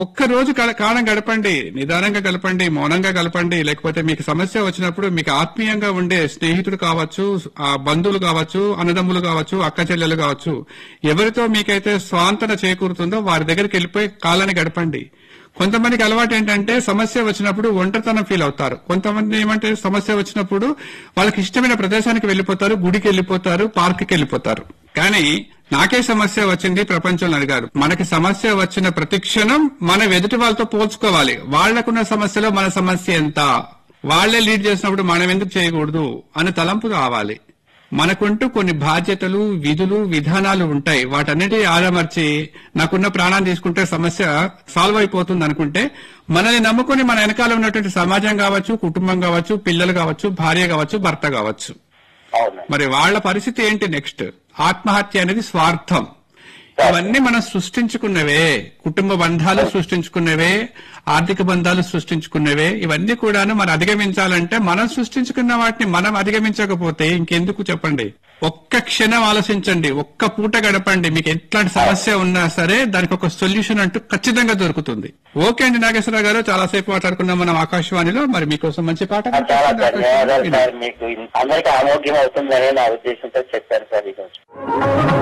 ఒక్క రోజు కాలం గడపండి, నిదానంగా గడపండి, మౌనంగా గడపండి. లేకపోతే మీకు సమస్య వచ్చినప్పుడు మీకు ఆత్మీయంగా ఉండే స్నేహితుడు కావచ్చు, ఆ బంధువులు కావచ్చు, అన్నదమ్ములు కావచ్చు, అక్క చెల్లెలు కావచ్చు, ఎవరితో మీకైతే స్వాంతన చేకూరుతుందో వారి దగ్గరికి వెళ్ళిపోయి కాలాన్ని గడపండి. కొంతమందికి అలవాటు ఏంటంటే సమస్య వచ్చినప్పుడు ఒంటరితనం ఫీల్ అవుతారు. కొంతమంది ఏమంటే సమస్య వచ్చినప్పుడు వాళ్ళకి ఇష్టమైన ప్రదేశానికి వెళ్లిపోతారు, గుడికి వెళ్లిపోతారు, పార్క్ కి వెళ్లిపోతారు. కానీ నాకే సమస్య వచ్చింది ప్రపంచంలో అడిగారు. మనకి సమస్య వచ్చిన ప్రతి క్షణం మనం ఎదుటి వాళ్ళతో పోల్చుకోవాలి. వాళ్లకున్న సమస్యలో మన సమస్య ఎంత, వాళ్లే లీడ్ చేసినప్పుడు మనం ఎందుకు చేయకూడదు అని తలంపు కావాలి. మనకుంటూ కొన్ని బాధ్యతలు, విధులు, విధానాలు ఉంటాయి. వాటన్నిటి ఆదమర్చి నాకున్న ప్రాణాన్ని తీసుకుంటే సమస్య సాల్వ్ అయిపోతుంది అనుకుంటే మనల్ని నమ్ముకుని మన వెనకాల ఉన్నటువంటి సమాజం కావచ్చు, కుటుంబం కావచ్చు, పిల్లలు కావచ్చు, భార్య కావచ్చు, భర్త కావచ్చు, మరి వాళ్ల పరిస్థితి ఏంటి నెక్స్ట్? ఆత్మహత్య అనేది స్వార్థం. ఇవన్నీ మనం సృష్టించుకున్నవే. కుటుంబ బంధాలు సృష్టించుకున్నవే, ఆర్థిక బంధాలు సృష్టించుకున్నవే. ఇవన్నీ కూడాను మనం అధిగమించాలంటే మనం సృష్టించుకున్న వాటిని మనం అధిగమించకపోతే ఇంకెందుకు చెప్పండి? ఒక్క క్షణం ఆలోచించండి, ఒక్క పూట గడపండి. మీకు ఎట్లాంటి సమస్య ఉన్నా సరే దానికి ఒక సొల్యూషన్ అంటూ ఖచ్చితంగా దొరుకుతుంది. ఓకే అండి నాగేశ్వరరావు గారు, చాలా సేపు మాట్లాడుకున్నాం మనం ఆకాశవాణిలో. మరి మీకోసం మంచి పాట. చాలా ధన్యవాదాలు సార్. మీకు అందరికీ ఆరోగ్యం అవుతుందనే నా ఉద్దేశంతో చెప్పారు సార్ ఈరోజు.